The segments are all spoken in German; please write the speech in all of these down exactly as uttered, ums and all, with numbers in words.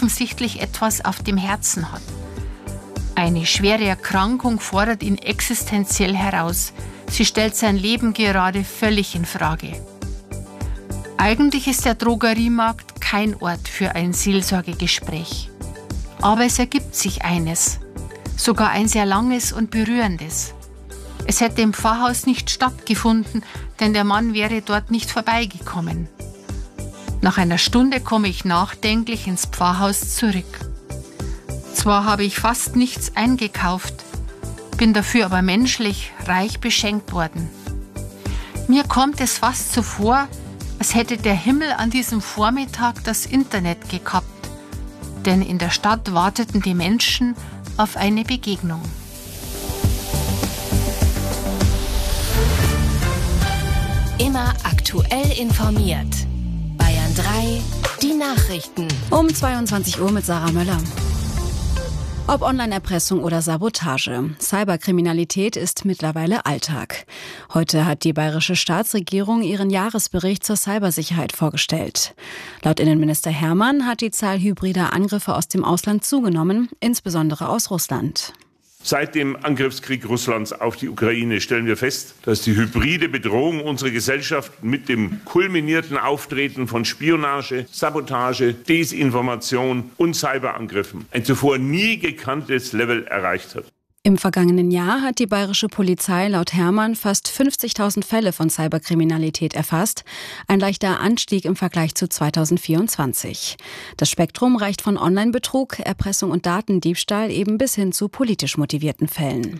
offensichtlich etwas auf dem Herzen hat. Eine schwere Erkrankung fordert ihn existenziell heraus. Sie stellt sein Leben gerade völlig in Frage. Eigentlich ist der Drogeriemarkt kein Ort für ein Seelsorgegespräch. Aber es ergibt sich eines, sogar ein sehr langes und berührendes. Es hätte im Pfarrhaus nicht stattgefunden, denn der Mann wäre dort nicht vorbeigekommen. Nach einer Stunde komme ich nachdenklich ins Pfarrhaus zurück. Zwar habe ich fast nichts eingekauft, bin dafür aber menschlich reich beschenkt worden. Mir kommt es fast so vor, als hätte der Himmel an diesem Vormittag das Internet gekappt, denn in der Stadt warteten die Menschen auf eine Begegnung. Immer aktuell informiert. Bayern drei, die Nachrichten. Um zweiundzwanzig Uhr mit Sarah Möller. Ob Online-Erpressung oder Sabotage, Cyberkriminalität ist mittlerweile Alltag. Heute hat die bayerische Staatsregierung ihren Jahresbericht zur Cybersicherheit vorgestellt. Laut Innenminister Hermann hat die Zahl hybrider Angriffe aus dem Ausland zugenommen, insbesondere aus Russland. Seit dem Angriffskrieg Russlands auf die Ukraine stellen wir fest, dass die hybride Bedrohung unserer Gesellschaft mit dem kulminierten Auftreten von Spionage, Sabotage, Desinformation und Cyberangriffen ein zuvor nie gekanntes Level erreicht hat. Im vergangenen Jahr hat die bayerische Polizei laut Hermann fast fünfzigtausend Fälle von Cyberkriminalität erfasst. Ein leichter Anstieg im Vergleich zu zweitausendvierundzwanzig. Das Spektrum reicht von Online-Betrug, Erpressung und Datendiebstahl eben bis hin zu politisch motivierten Fällen.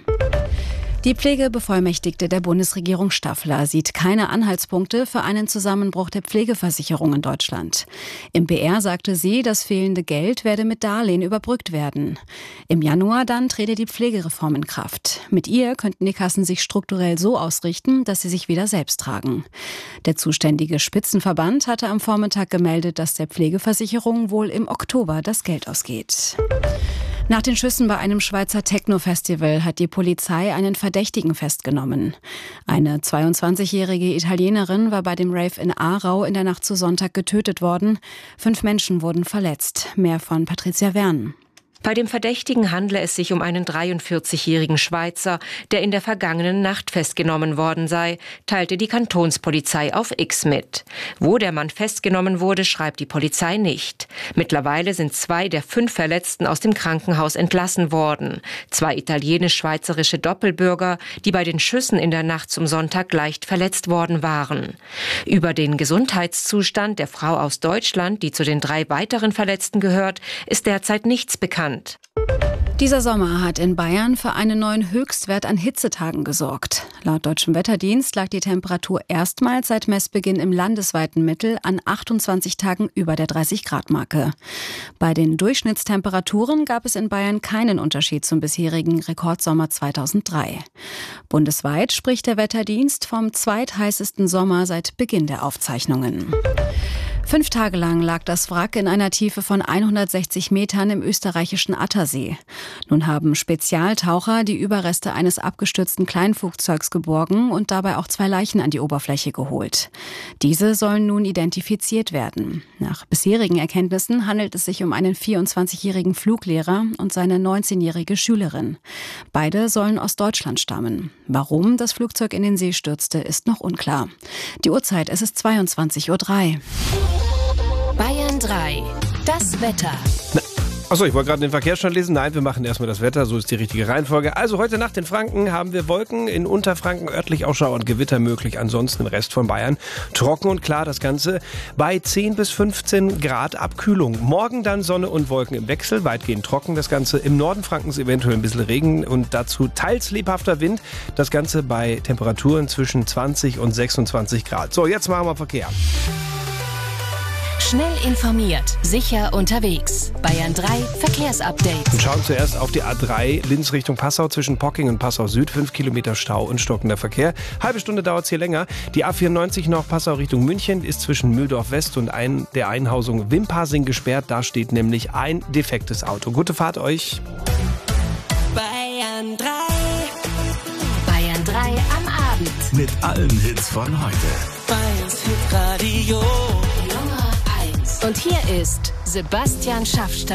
Die Pflegebevollmächtigte der Bundesregierung Staffler sieht keine Anhaltspunkte für einen Zusammenbruch der Pflegeversicherung in Deutschland. Im B R sagte sie, das fehlende Geld werde mit Darlehen überbrückt werden. Im Januar dann trete die Pflegereform in Kraft. Mit ihr könnten die Kassen sich strukturell so ausrichten, dass sie sich wieder selbst tragen. Der zuständige Spitzenverband hatte am Vormittag gemeldet, dass der Pflegeversicherung wohl im Oktober das Geld ausgeht. Nach den Schüssen bei einem Schweizer Techno-Festival hat die Polizei einen Verdächtigen festgenommen. Eine zweiundzwanzigjährige Italienerin war bei dem Rave in Aarau in der Nacht zu Sonntag getötet worden. Fünf Menschen wurden verletzt. Mehr von Patricia Wern. Bei dem Verdächtigen handle es sich um einen dreiundvierzigjährigen Schweizer, der in der vergangenen Nacht festgenommen worden sei, teilte die Kantonspolizei auf X mit. Wo der Mann festgenommen wurde, schreibt die Polizei nicht. Mittlerweile sind zwei der fünf Verletzten aus dem Krankenhaus entlassen worden. Zwei italienisch-schweizerische Doppelbürger, die bei den Schüssen in der Nacht zum Sonntag leicht verletzt worden waren. Über den Gesundheitszustand der Frau aus Deutschland, die zu den drei weiteren Verletzten gehört, ist derzeit nichts bekannt. Dieser Sommer hat in Bayern für einen neuen Höchstwert an Hitzetagen gesorgt. Laut Deutschem Wetterdienst lag die Temperatur erstmals seit Messbeginn im landesweiten Mittel an achtundzwanzig Tagen über der dreißig-Grad-Marke. Bei den Durchschnittstemperaturen gab es in Bayern keinen Unterschied zum bisherigen Rekordsommer zweitausenddrei. Bundesweit spricht der Wetterdienst vom zweitheißesten Sommer seit Beginn der Aufzeichnungen. Fünf Tage lang lag das Wrack in einer Tiefe von hundertsechzig Metern im österreichischen Attersee. Nun haben Spezialtaucher die Überreste eines abgestürzten Kleinflugzeugs geborgen und dabei auch zwei Leichen an die Oberfläche geholt. Diese sollen nun identifiziert werden. Nach bisherigen Erkenntnissen handelt es sich um einen vierundzwanzigjährigen Fluglehrer und seine neunzehnjährige Schülerin. Beide sollen aus Deutschland stammen. Warum das Flugzeug in den See stürzte, ist noch unklar. Die Uhrzeit, es ist zweiundzwanzig Uhr drei. Bayern drei, das Wetter. Achso, ich wollte gerade den Verkehrsstand lesen. Nein, wir machen erstmal das Wetter, so ist die richtige Reihenfolge. Also heute Nacht in Franken haben wir Wolken, in Unterfranken örtlich auch Schauer und Gewitter möglich. Ansonsten im Rest von Bayern trocken und klar das Ganze bei zehn bis fünfzehn Grad Abkühlung. Morgen dann Sonne und Wolken im Wechsel, weitgehend trocken das Ganze. Im Norden Frankens eventuell ein bisschen Regen und dazu teils lebhafter Wind. Das Ganze bei Temperaturen zwischen zwanzig und sechsundzwanzig Grad. So, jetzt machen wir Verkehr. Schnell informiert, sicher unterwegs. Bayern drei Verkehrsupdate. Und schauen zuerst auf die A drei Linz Richtung Passau zwischen Pocking und Passau Süd. Fünf Kilometer Stau und stockender Verkehr. Halbe Stunde dauert es hier länger. Die A vierundneunzig noch Passau Richtung München ist zwischen Mühldorf West und ein, der Einhausung Wimpasing gesperrt. Da steht nämlich ein defektes Auto. Gute Fahrt euch. Bayern drei. Bayern drei am Abend. Mit allen Hits von heute. Bayerns Hitradio. Nummer eins. Und hier ist Sebastian Schaffstein.